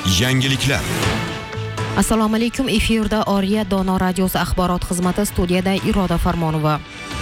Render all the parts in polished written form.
Yangiliklar. Assalomu alaykum. Efirda Oriya Dono radiosi axborot xizmati, studiyada Iroda Farmonova.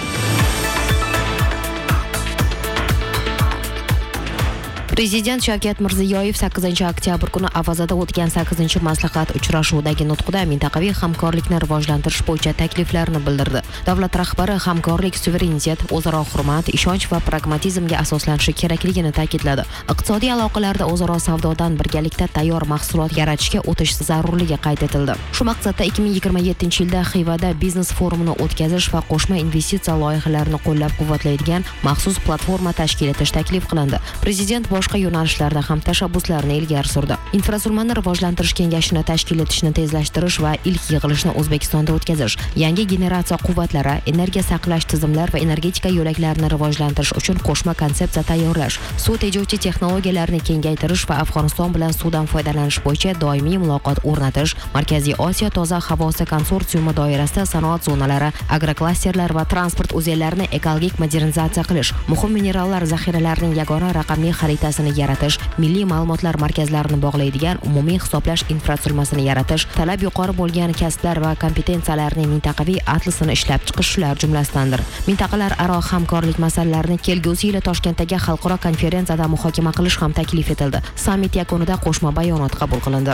Prezident Shavkat Mirziyoyev 8-oktyabr kuni Avazada o'tgan 8-maslahat uchrashuvdagi nutqida mintaqaviy hamkorlikni rivojlantirish bo'yicha takliflarini bildirdi. Davlat rahbari hamkorlik, suverenitet, o'zaro hurmat, ishonch va pragmatizmga asoslanishi kerakligini ta'kidladi. Iqtisodiy aloqalarda o'zaro savdodan birgalikda tayyor mahsulot yaratishga o'tish zarurligi qayd etildi. Shu maqsadda 2027-yilda Xivada biznes forumini o'tkazish va qo'shma investitsiya loyihalarini qo'llab-quvvatlaydigan maxsus platforma tashkil etish taklif qilindi. Prezident boshqa yo'nalishlarda ham tashabbuslarni ilgari surdi. Infratuzilmani rivojlantirish kengashini tashkil etishni tezlashtirish va ilk yig'ilishni O'zbekistonda o'tkazish, yangi generatsiya quvvatlari, energiya saqlash tizimlari va energetika yo'laklarini rivojlantirish uchun qo'shma konsepsiya tayyorlash, suv tejovchi texnologiyalarni kengaytirish va Afg'oniston bilan suvdan foydalanish bo'yicha doimiy muloqot o'rnatish, Markaziy Osiyo toza havosi konsorsiumi doirasida sanoat zonalari, agroklasterlar va transport o'zanlarini ekologik modernizatsiya qilish, muhim minerallar zaxiralarining yagona raqamli xaritasini yaratish, milliy ma'lumotlar markazlarini bog'laydigan umumiy hisoblash infratuzilmasini yaratish, talab yuqori bo'lgan kasblar va kompetensiyalarning mintaqaviy atlasini ishlab chiqish shular jumlasidandir. Mintaqalar aro hamkorlik masalalarini kelgusi yili Toshkentdagi xalqaro konferensiyada muhokama qilish ham taklif etildi. Sammit yakunida qo'shma bayonot qabul qilindi.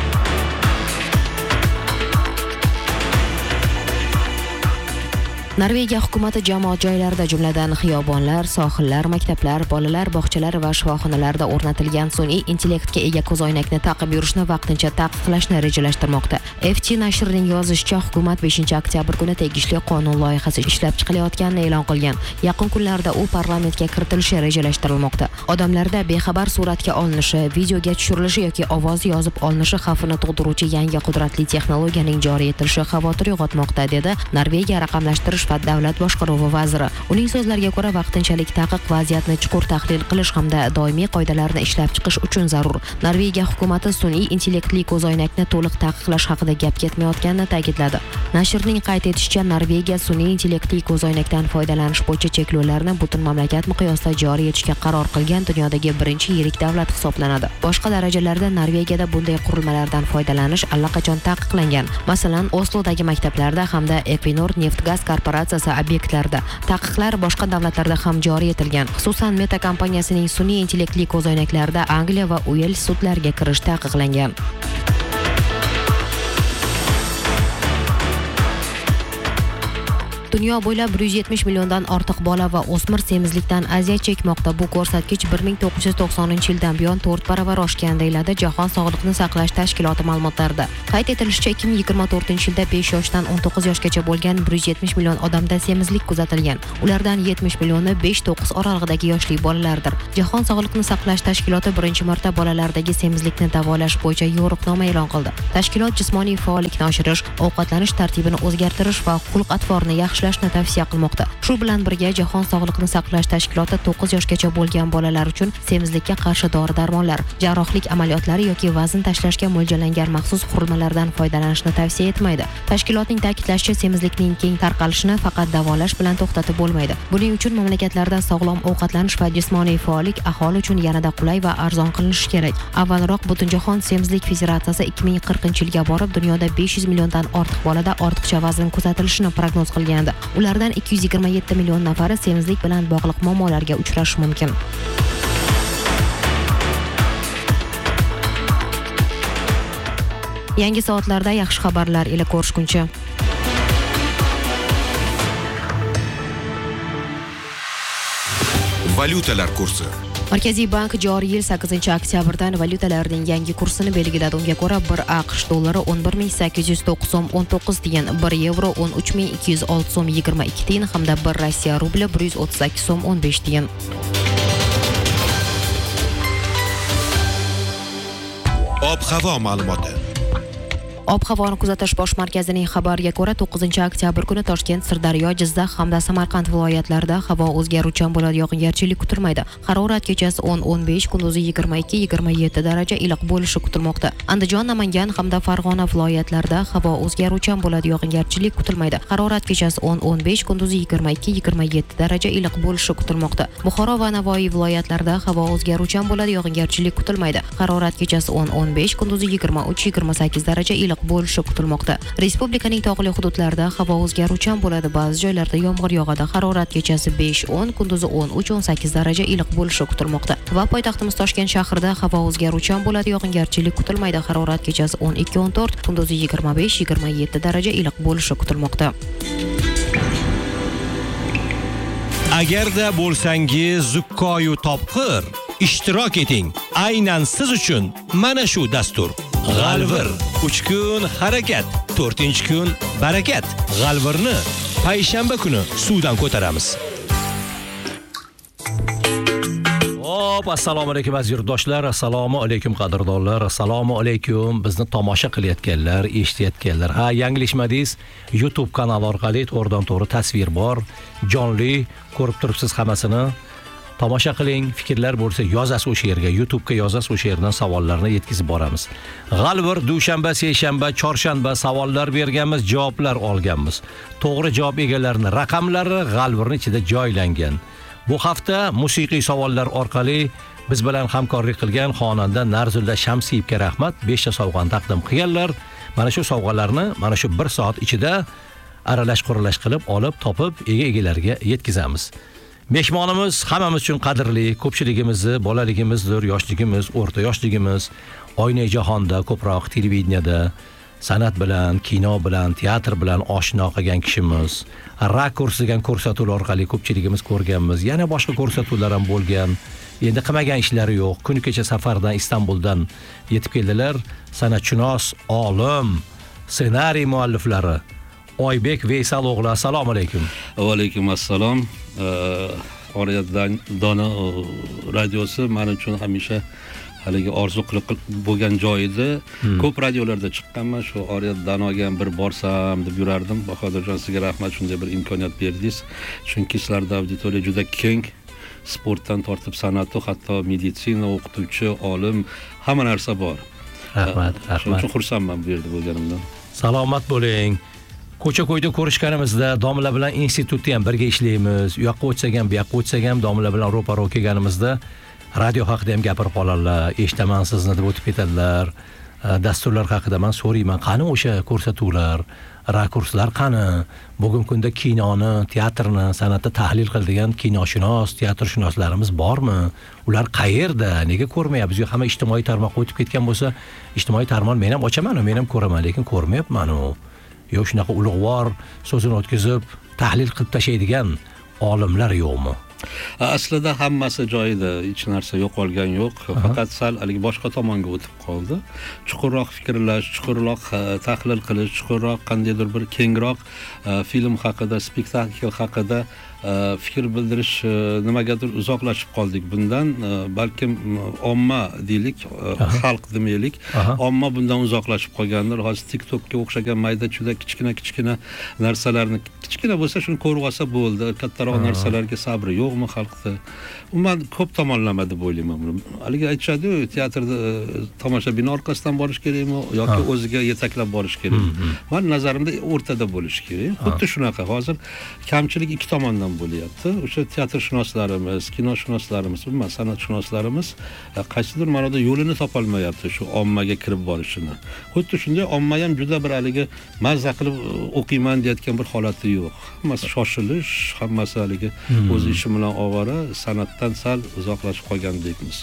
Norvegiya hukumati jamoat joylarida, jumladan xiyobonlar, sohillar, maktablar, bolalar bog'chalari va shifoxonalarda o'rnatilgan sun'iy intellektga ega ko'zoynakni taqib yurishni vaqtincha taqiqlashni rejalashtirmoqda. FT nashrining yozishicha, hukumat 5-oktyabr kuni tegishli qonun loyihasi ishlab chiqilayotganini e'lon qilgan. Yaqin kunlarda u parlamentga kiritilishi rejalashtirilmoqda. Odamlarda bexabar suratga olinishi, videoga tushirilishi yoki ovoz yozib olinishi xavfini tug'diruvchi yangi qudratli texnologiyaning joriy etilishi xavotir uyg'otmoqda, dedi Norvegiya raqamlashtirish va davlat boshqaruvi vaziri. Uning so'zlariga ko'ra, vaqtinchalik taqiq vaziyatni chuqur tahlil qilish hamda doimiy qoidalarni ishlab chiqish uchun zarur. Norvegiya hukumati sun'iy intellektli ko'zoynakni to'liq taqiqlash haqida gap ketmayotganini ta'kidladi. Nashrning qayd etishicha, Norvegiya sun'iy intellektli ko'zoynakdan foydalanish bo'yicha cheklovlarni butun mamlakat miqyosida joriy etishga qaror qilgan dunyodagi birinchi yirik davlat hisoblanadi. Boshqa darajalarda Norvegiyada bunday qurilmalardan foydalanish allaqachon taqiqlangan. Masalan, Oslodagi maktablarda hamda Equinor neft-gaz korporatsiyasi obyektlarida. Taqiqlar boshqa davlatlarda ham joriy etilgan. Xususan, Meta kompaniyasining sun'iy intellektli ko'zoynaklarida Angliya va Uels sudlariga kirish taqiqlangan. Dunyo bo'ylab 170 milliondan ortiq bola va o'smir semizlikdan aziyat chekmoqda. Bu ko'rsatkich 1990-yildan buyon 4 baravar oshgan, deyiladi Jahon Sog'liqni saqlash tashkiloti ma'lumotlarida. Qayd etilishicha, 2024-yilda 5 yoshdan 19 yoshgacha bo'lgan 170 million odamda semizlik kuzatilgan. Ulardan 70 millioni 5-9 oralig'idagi yoshli bolalardir. Jahon Sog'liqni saqlash tashkiloti birinchi marta bolalardagi semizlikni davolash bo'yicha yo'riqnoma e'lon qildi. Tashkilot jismoniy faollikni oshirish, ovqatlanish tartibini o'zgartirish va xulq-atvorni yaxshilash tavsiya qilmoqda. Shu bilan birga Jahon Sog'liqni saqlash tashkiloti 9 yoshgacha bo'lgan bolalar uchun semizlikka qarshi dori-darmonlar, jarrohlik amaliyotlari yoki vazn tashlashga mo'ljallangan maxsus qurilmalardan foydalanishni tavsiya etmaydi. Tashkilotning ta'kidlashicha, semizlikning keng tarqalishini faqat davolash bilan to'xtatib bo'lmaydi. Buning uchun mamlakatlarda sog'lom ovqatlanish va jismoniy faollik aholi uchun yanada qulay va arzon qilinishi kerak. Avvalroq Butunjahon semizlik federatsiyasi 2040-yilga borib dunyoda 500 milliondan ortiq bolada ortiqcha vazn kuzatilishini prognoz qilgandi. Ulardan 227 million nafari semizlik bilan bog'liq muammolarga uchrashi mumkin. Yangi soatlarda yaxshi xabarlar ila ko'rishguncha. Valyutalar kursi. Markaziy bank joriy yil 8-oktyabrdan valyutalarning yangi kursini belgiladi. Unga ko'ra 1 AQSh dollari 11.809 so'm 19 tiyin, 1 yevro 13.206 so'm 22 tiyin hamda 1 Rossiya rubli 138 so'm 15 tiyin. Ob-havo ma'lumoti. Ob-havoni kuzatish bosh markazining xabariga ko'ra 9-oktyabr kuni Toshkent, Sirdaryo, Jizzax hamda Samarqand viloyatlarida havo o'zgaruvchan bo'ladi, yog'ingarchilik kutilmaydi. Harorat kechasi 10-15, kunduzi 22-27 daraja iliq bo'lishi kutilmoqda. Andijon, Namangan hamda Farg'ona viloyatlarida havo o'zgaruvchan bo'ladi, yog'ingarchilik kutilmaydi. Harorat kechasi 10-15, kunduzi 22-27 daraja iliq bo'lishi kutilmoqda. Buxoro va Navoiy viloyatlarida havo o'zgaruvchan bo'ladi, yog'ingarchilik kutilmaydi. Harorat kechasi 10-15, kunduzi 23-28 daraja iliq bo'lishi kutilmoqda. Respublikaning tog'li hududlarida havo o'zgaruvchan bo'ladi, ba'zi joylarda yomg'ir yog'adi. Harorat kechasi 5-10, kunduzi 13-18 daraja iliq bo'lishi kutilmoqda. Va poytaxtimiz Toshkent shahrida havo o'zgaruvchan bo'ladi, yog'ingarchilik kutilmaydi. Harorat kechasi 12-14, kunduzi 25-27 daraja iliq bo'lishi kutilmoqda. Agarda bo'lsangiz zukkoyu topqir, ishtirok eting. Aynan siz uchun mana shu dastur. G'alvir 3 kun harakat, 4-kun barakat. G'alvirni payshanba kuni suvdan ko'taramiz. Assalomu alaykum aziz yurtdoshlar, assalomu alaykum qadrdonlar, assalomu alaykum bizni tomosha qilayotganlar, eshitayotganlar. Ha, yanglishmadingiz. YouTube kanali orqali to'g'ridan-to'g'ri tasvir bor, jonli ko'rib turibsiz hammasini. Tomosha qiling, fikrlar bo'lsa yozasiz o'sha yerga, YouTube'ga yozasiz, o'sha yerdan savollarni yetkazib boramiz. G'alvir dushanba, seshanba, chorshanba savollar berganmiz, javoblar olganmiz. To'g'ri javob egalarining raqamlari G'alvirning ichida joylangan. Bu hafta musiqiy savollar orqali biz bilan hamkorlik qilgan xonanda Narzulla Shamsiyevga rahmat, 5 ta sovg'ani taqdim qilganlar. Mana shu sovg'alarni mana shu 1 soat ichida aralash-quralash qilib olib, topib egalariga yetkazamiz. Mehmonimiz hammamiz uchun qadrli, ko'pchiligimizni bolaligimizdir, yoshligimiz, o'rta yoshligimiz, oynai jahonda, ko'proq televideniyada san'at bilan, kino bilan, teatr bilan oshno qilgan kishimiz. Rakurs degan ko'rsatuv orqali ko'pchiligimiz ko'rganmiz. Yana boshqa ko'rsatuvlar ham bo'lgan. Endi qilmagan ishlari yo'q. Kuni kecha safardan Istanbuldan yetib keldilar. San'atshunos, olim, ssenariy mualliflari Oybek Veysal o'g'li, assalomu alaykum. Va alaykum assalom. Oriyat Dona radiosi men uchun hamisha haligi orzu qilib bo'lgan joy edi. Ko'p radiolarda chiqqanman, shu Oriyat Danoga ham bir borsam deb yurardim. Bahodirjon, sizga rahmat, shunday bir imkoniyat berdingiz. Chunki sizlarda auditoriya juda keng. Sportdan tortib san'at, hatto meditsina, o'qituvchi, olim, hamma narsa bor. Rahmat, rahmat. Shuning uchun xursandman bu yerda bo'lganimdan. Salomat bo'ling. Ko'cha-ko'yda ko'rishganimizda domla bilan institutda ham birga ishlaymiz. U yoqqa o'tsak ham, bu yoqqa o'tsak ham domla bilan ro'paro kelganimizda radio haqida ham gapirib qoladilar, eshitaman sizni deb o'tib ketadilar. Dasturlar haqida men so'rayman, qani o'sha ko'rsatuvlar, rakurslar qani? Bugungi kunda kinoni, teatrni, san'atni tahlil qiladigan kinoshunos, teatrshunoslarimiz bormi? Ular qayerda? Nega ko'rmayapmiz? Hamma ijtimoiy tarmoqqa o'tib ketgan bo'lsa, ijtimoiy tarmoq men ham ochaman, men ham ko'raman, lekin ko'rmayapman u. Yo'q, shunaqa ulug'vor so'zini o'tkazib, tahlil qilib tashlaydigan olimlar yo'qmi? Aslida hammasi joyida, hech narsa yo'qolgan yo'q. Faqat sal haligi boshqa tomonga o'tib qoldi. Chuqurroq fikrlash, chuqurroq tahlil qilish, chuqurroq qandaydir bir kengroq film haqida, spektakl haqida fikr bildirish, nimagadir uzoqlashib qoldik bundan. Balkim omma deylik, xalq demaylik, omma bundan uzoqlashib qolgandir. Hozir TikTokga o'xshagan mayda juda kichkina narsalarni, kichkina bo'lsa shuni ko'rib olsa bo'ldi. Kattaroq narsalarga sabri yo'qmi xalqda? Umuman ko'p tomonlama deb o'ylayman buni. Haligi aytishadi, teatrda tomoshabin orqasidan borish kerakmi yoki o'ziga yetaklab borish kerakmi? Men nazarimda o'rtada bo'lish kerak. Xuddi shunaqa. Hozir kamchilik ikki tomondan bo'lyapti. O'sha teatrshunoslarimiz, kinoshunoslarimiz, umuman san'atshunoslarimiz qaysidir ma'noda yo'lini topolmayapti shu ommaga kirib borishini. Xuddi shunday omma ham juda bir haligi mazza qilib o'qiyman deyotgan bir holati yo'q. Hammasi shoshilish, hammasi haligi o'z ishi bilan ovora, san'atdan sal uzoqlashib qolgandekmiz.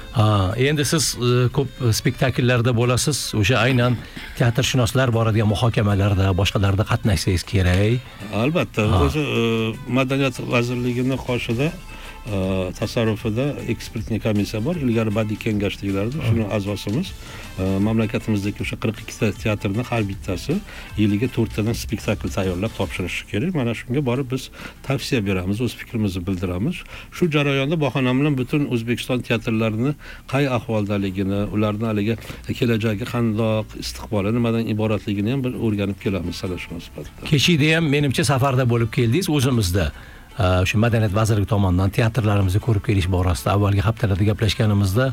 Endi siz ko'p spektakllarda bo'lasiz, o'sha aynan teatrshunoslar boradigan muhokamalarda, boshqalarda qatnashsangiz kerak. Albatta, o'zi Madaniyat vazirligining qoshida tasarrufida ekspertlik komissiya bor. Ilgari badiiy kengash deyilardi. Shuni a'zosimiz. Mamlakatimizdagi o'sha 42 ta teatrning har bittasi yiliga 4 tadan spektakl tayyorlab topshirishi kerak. Mana shunga borib biz tavsiya beramiz, o'z fikrimizni bildiramiz. Shu jarayonda bahona bilan butun O'zbekiston teatrlarini qay ahvoldaligini, ularning haligi kelajagi qandoq, istiqboli nimadan iboratligini ham bir o'rganib kelamiz sana shu sifatida. Kechida ham menimcha safarda bo'lib keldingiz o'zimizda. Shu madaniyat vazirligi tomonidan teatrlarimizni ko'rib kelish borasida avvalgi haftalarda gaplashganimizda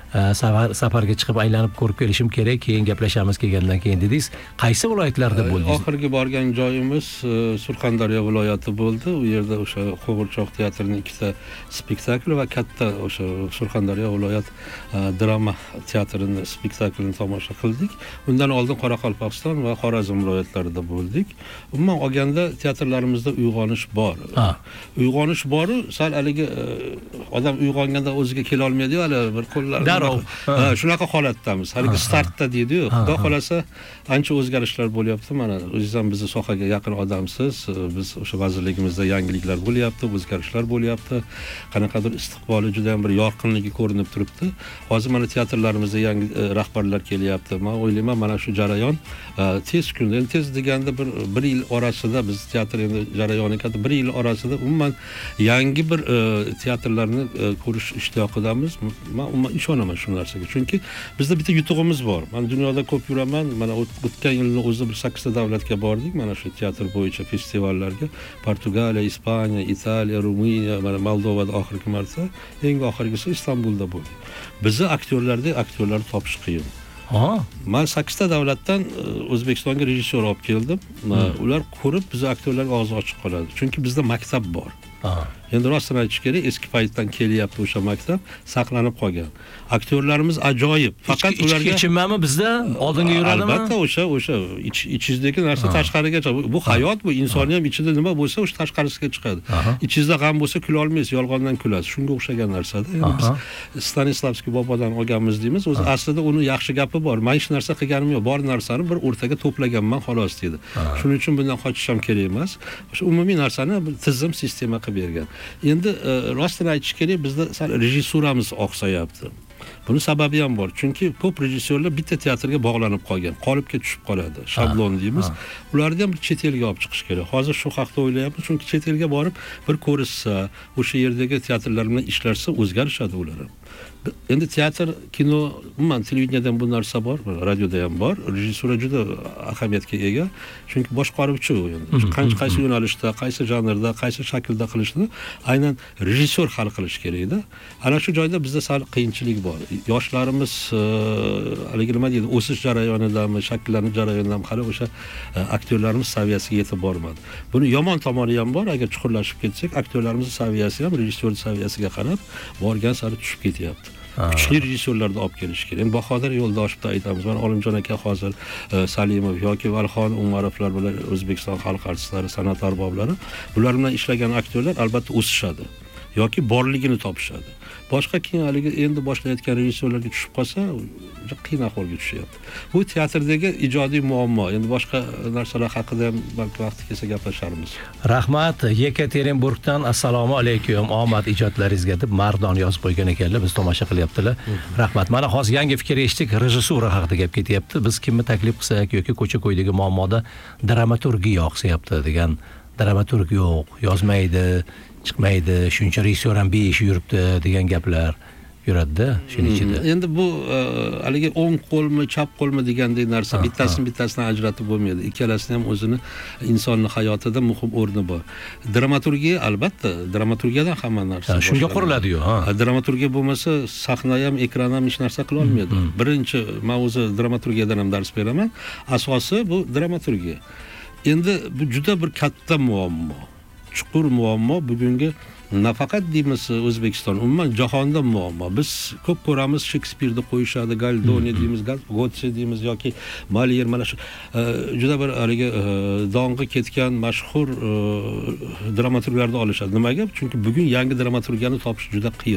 safarga chiqib aylanib ko'rib kelishim kerak, keyin gaplashamiz kelgandan keyin dedingiz. Qaysi viloyatlarda bo'ldingiz? Oxirgi borgan joyimiz Surxondaryo viloyati bo'ldi. U yerda o'sha Qo'g'irchoq teatrining 2 ta spektakli va katta o'sha Surxondaryo viloyat drama teatrining spektaklini tomosha qildik. Undan oldin Qoraqalpog'iston va Xorazm viloyatlarida bo'ldik. Umuman olganda teatrlarimizda uyg'onish bor. Uyg'onish bor-u, sal haligi odam uyg'onganda o'ziga kela olmaydi-yu, hali bir qo'llar shunaqa holatdamiz. Haligi startda deydi-yu. Xudo xolasa ancha o'zgarishlar bo'lyapti. Mana o'zingiz ham bizning sohaga yaqin odamsiz. Biz o'sha vazirligimizda yangiliklar bo'lyapti, o'zgarishlar bo'lyapti. Qanaqadir istiqboli juda ham bir yorqinligi ko'rinib turibdi. Hozir mana teatrlarimizda yangi rahbarlar kelyapti. Men o'ylayman, mana shu jarayon tez kunda, tez deganda bir yil orasida biz teatr endi jarayoni katta 1 yil orasida umuman yangi bir teatrlarni ko'rish ishtiyoqidamiz. Men umuman ishonaman shu narsaga. Chunki bizda bitta yutug'imiz bor. Men dunyoda ko'p yuraman. Mana o'tgan yilning o'zida bir 8 ta davlatga bordik. Mana shu teatr bo'yicha festivallarga. Portugaliya, Ispaniya, Italiya, Ruminiya, mana Moldovada oxirgi marta, eng oxirgisi Istanbulda bo'ldi. Bizni aktyorlarni topish qiyin. Men 8 ta davlatdan O'zbekistonga rejissyor olib keldim. Ular ko'rib bizni aktyorlar og'zi ochiq qoladi. Chunki bizda maktab bor. Endi rostini aytish kerak, eski paytdan kelyapti o'sha maktab, saqlanib qolgan. Aktyorlarimiz ajoyib. Faqat ularga kechimami bizda oldinga yuradimi? Albatta o'sha ichingizdagi narsa tashqariga chiqadi. Bu hayot, bu inson ham ichida nima bo'lsa, o'sha tashqarisiga chiqadi. Ichingizda g'am bo'lsa kula olmaysiz, yolg'ondan kulasiz. Shunga o'xshagan narsada. Endi biz Stanislavskiy bobodan olganmiz deymiz. O'zi aslida uni yaxshi gapi bor. Men hech narsa qilganim yo'q. Bor narsani bir o'rtaga to'plaganman xolos dedi. Shuning uchun bundan qochish ham kerak emas. O'sha umumiy narsani bir tizim, sistema qilib bergan. Endi rostini aytish kerak, bizda sal rejissuramiz oqsayapti. Buni sababi ham bor. Chunki ko'p rejissyorlar bitta teatrga bog'lanib qolgan, qolipga tushib qoladi. Shablon deymiz. Ularni ham chet elga olib chiqish kerak. Hozir shu haqda o'ylayapmiz, chunki chet elga borib bir ko'rishsa, o'sha yerdagi teatrlar bilan ishlarsa o'zgarishadi ular ham. Endi teatr, kino, umuman televideniyada bu narsa bor, radioda ham bor. Rejissura juda ahamiyatga ega. Chunki boshqaruvchi u endi. Qaysi yo'nalishda, qaysi janrda, qaysi shaklda qilishni aynan rejissyor hal qilish kerak-da. Ana shu joyda bizda sal qiyinchilik bor. Yoshlarimiz haligi nima deydi, o'sish jarayonidami, shakllanish jarayonidami hali o'sha aktyorlarimiz saviyasiga yetib bormadi. Buni yomon tomoni ham bor. Agar chuqurlashib ketsak, aktyorlarimiz saviyasi ham rejissyor saviyasiga qarab borgan sari tushib ketyapti. Kuchli rejissyorlarni olib kelish kerak. Endi Bahodir Yo'ldoshevni aytamiz. Mana Olimjon aka hozir Salimov yoki Valxon Umarovlar bilan O'zbekiston xalq artistlari, san'at arboblari, bular bilan ishlagan aktyorlar albatta o'sishadi yoki borligini topishadi. Boshqa keyin haligi endi boshlayotgan rejissyorlarga tushib qolsa, juda qiyin ahvolga tushyapti. Bu teatrdagi ijodiy muammo. Endi boshqa narsalar haqida ham balki vaqti kelsa gaplasharmiz. Rahmat. Yekaterinburgdan assalomu alaykum. Omad ijodlaringizga deb Mardon yozib qo'ygan ekanlar. Biz tomosha qilyaptilar. Rahmat. Mana hozir yangi fikr eshitdik, rejissura haqida gap ketyapti. Biz kimni taklif qilsak yoki ko'cha-ko'ydagi muammoda dramaturgiya yoqsayapti degan, dramaturg yo'q, yozmaydi, chiqmaydi, shuncha rejissyor ham besh yuribdi degan gaplar yuradi-da, shuning ichida. Endi bu haligi o'ng qo'lmi, chap qo'lmi degandek narsa, bittasidan ajratib bo'lmaydi. Ikkalasini ham o'zini insonning hayotida muhim o'rni bor. Dramaturgiya albatta, dramaturgiyadan hamma narsa. Shunga quriladi-yu, dramaturgiya bo'lmasa, sahna ham, ekran ham hech narsa qila olmaydi. Birinchi men o'zi dramaturgiyadan ham dars beraman. Asosi bu dramaturgiya. Endi bu juda bir katta muammo. Chuqur muammo bugungi nafaqat deymiz O'zbekiston, umuman jahonda muammo. Biz ko'p ko'ramiz, Shekspirni qo'yishadi, Galdoni deymiz, Gotse deymiz yoki Molière, mana shu juda bir haligi dong'i ketgan mashhur dramaturglarni olishadi. Nimaga? Chunki bugun yangi dramaturgiyani topish juda qiyin.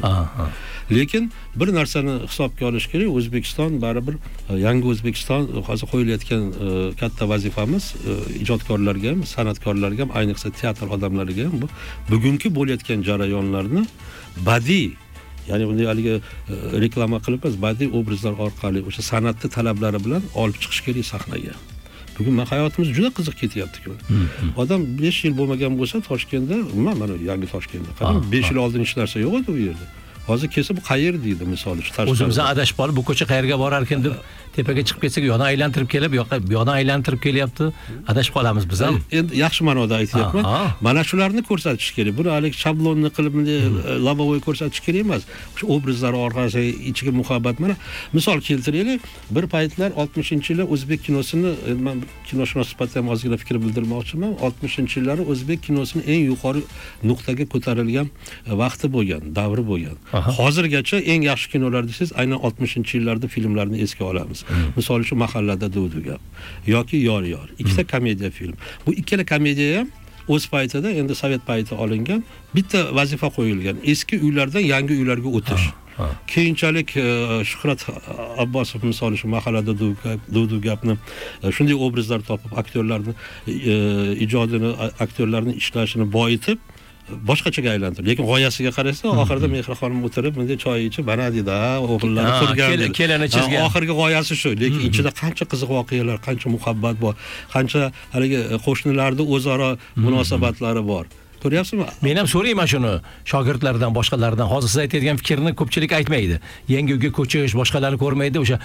Lekin bir narsani hisobga olish kerak, O'zbekiston baribir yangi O'zbekiston hozir qo'yilayotgan katta vazifamiz ijodkorlarga ham, san'atkorlarga ham, ayniqsa teatr odamlariga ham bu bugungi bo'layotgan jarayonlarni badiiy, ya'ni bunday haligi reklama qilib emas, badiiy obrazlar orqali o'sha san'atning talablari bilan olib chiqish kerak sahnaga. Bugun hayotimiz juda qiziq ketyapti-ku. Odam 5 yil bo'lmagan bo'lsa Toshkentda, mana yangi Toshkentda, qarang 5 yil oldin hech narsa yo'q edi u yerda. Hozir kelsa bu qayer deydi, misol uchun. O'zimizdan adashib qolib, bu ko'cha qayerga borar ekan deb tepaga chiqib ketsak, yana aylantirib kelib, bu yoqqa aylantirib kelyapti. Adashib qolamiz biz ham. Endi yaxshi ma'noda aytyapman. Mana shularni ko'rsatish kerak. Buni hali shablonni qilib, lobovoy ko'rsatish kerak emas. Shu obrazlar orqali ichiga muhabbat. Mana misol keltiraylik. Bir paytlar 60-yillar o'zbek kinosini, men kinoshunos sifatida ham ozgina fikr bildirmoqchiman. 60-yillar o'zbek kinosini eng yuqori nuqtaga ko'tarilgan vaqti bo'lgan, davri bo'lgan. Hozirgacha eng yaxshi kinolar desangiz, aynan 60-yillarda filmlarni esga olamiz. Misol uchun Mahallada Duvdu gap yoki Yor yor. Ikkita komediya film. Bu ikkala komediya ham o'z paytida, endi sovet payti olingan, bitta vazifa qo'yilgan. Eski uylardan yangi uylarga o'tish. Keyinchalik Shuhrat Abbosov misol uchun Mahallada Duvdu gapni shunday obrazlar topib, aktyorlarni ijodini, aktyorlarning ishlashini boyitib boshqachaga aylantirdi. Lekin g'oyasiga qarasa, oxirida Mehrixonim o'tirib, bunday choy ichib, mana dedi, o'g'illari qurgan. Kelini chizgan. Oxirgi g'oyasi shu. Lekin ichida qancha qiziq voqealar, qancha muhabbat bor, qancha haligi qo'shnilarda o'zaro munosabatlari bor. Ko'ryapsizmi? Men ham so'rayman shuni shogirdlardan, boshqalardan. Hozir siz aytadigan fikrni ko'pchilik aytmaydi. Yangi uyga ko'chish, boshqalarni ko'rmaydi, o'sha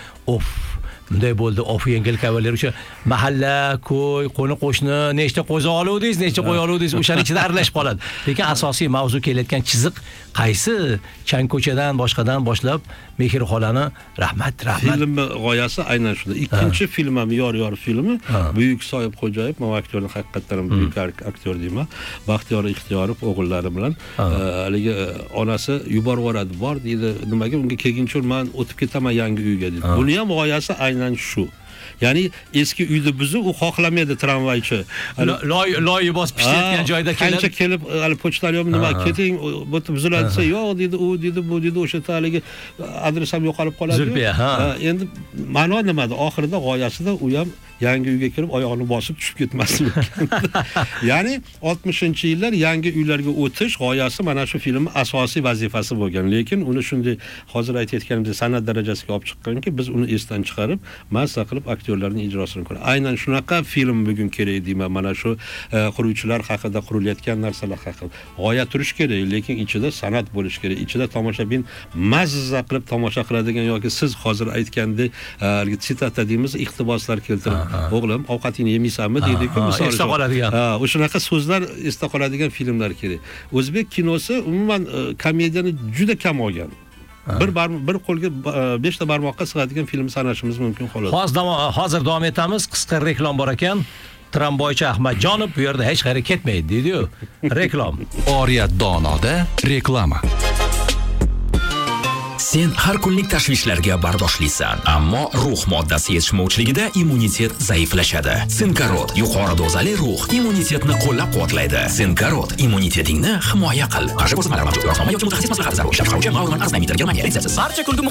bunday bo'ldi, yengil kavaler, o'sha mahalla, ko'y, qo'ni-qo'shni, nechta qo'zi oluvdingiz, nechta qo'y oluvdingiz, o'shaning ichida aralashib qoladi. Lekin asosiy mavzu kelayotgan chiziq qaysi? Chang ko'chadan, boshqadan boshlab Mehr xolani rahmat. Film g'oyasi aynan shunda. Ikkinchi film ham Yor yor filmi. Buyuk Soyibxo'jayev, men aktyorni haqiqatan buyuk aktyor deyman. Baxtiyor Ixtiyorov o'g'illari bilan haligi onasi yuborib yuboradi. Bor deydi, nimaga unga kelguncha men o'tib ketaman yangi uyga deydi. Buni ham g'oyasi aynan shu. Ya'ni eski uyni buzib, u xohlamaydi tramvaychi. Loyi bosib pishlayotgan joyda keladi. Qancha kelib, hali pochtaryom nima keting, bu buziladi desa, yo'q dedi, u dedi, bu dedi, o'sha haligi adres ham yo'qolib qoladi. Zulfiya, endi ma'no nimada? Oxirida g'oyasida u ham yangi uyga kirib oyoqni bosib tushib ketmasligi. Ya'ni 60-yillar yangi uylarga o'tish g'oyasi mana shu filmning asosiy vazifasi bo'lgan. Lekin uni shunday hozir aytayotganimizdek san'at darajasiga olib chiqqanki, biz uni esdan chiqarib, mazza qilib aktyorlarning ijrosini ko'ramiz. Aynan shunaqa film bugun kerak deyman. Mana shu quruvchilar haqida, qurilayotgan narsalar haqida. G'oya turish kerak, lekin ichida san'at bo'lish kerak. Ichida tomoshabin mazza qilib tomosha qiladigan yoki siz hozir aytgandek, sitata deymiz, iqtiboslar keltirib, o'g'lim, ovqatingni yemaysanmi deydi-ku, misol esda qoladigan. O'shunaqa so'zlar esda qoladigan filmlar kerak. O'zbek kinosi umuman komediyani juda kam olgan. Bir qo'lga 5 ta barmoqqa sig'adigan film sanashimiz mumkin xolos. Hozir davom etamiz. Qisqa reklam bor ekan. Tramboychi Ahmadjonov bu yerda hech qayerga ketmaydi, deydi-yu. Reklam. Oriyat donoda reklama. Sen har kunlik tashvishlarga bardoshlisan, ammo ruh moddasi yetishmovchiligida immunitet zaiflashadi. Sinkarot yuqori dozali ruh immunitetni qo'llab-quvvatlaydi. Sinkarot immunitetingni himoya qil. Qarshi ko'rsatmalar mavjud. Yo'qmi yoki mutaxassis maslahati zarur. Ishlab chiqaruvchi Mauron Arznaymitter Germaniya retseptsiz. Barcha kulgu